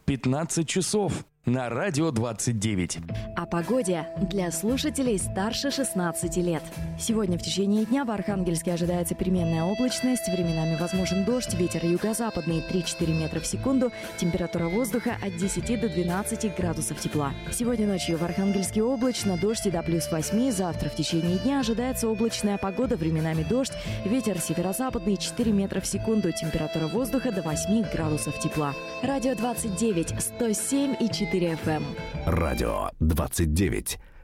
15 часов на Радио 29. О погоде для слушателей старше 16 лет. Сегодня в течение дня в Архангельске ожидается переменная облачность, временами возможен дождь, ветер юго-западный 3-4 метра в секунду, температура воздуха от 10 до 12 градусов тепла. Сегодня ночью в Архангельске облачно, дождь и до плюс 8, завтра в течение дня ожидается облачная погода, временами дождь, ветер северо-западный 4 метра в секунду, температура воздуха до 8 градусов тепла. Радио 29, 107,4 FM. Радио 29.